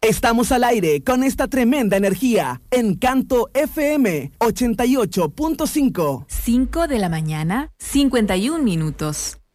Estamos al aire con esta tremenda energía. Encanto FM 88.5. 5 de la mañana, 51 minutos.